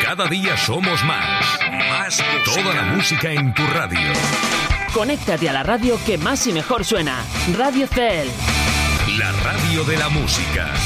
Cada día somos más. Más música. Toda la música en tu radio. Conéctate a la radio que más y mejor suena. Radio CEL. La radio de la música.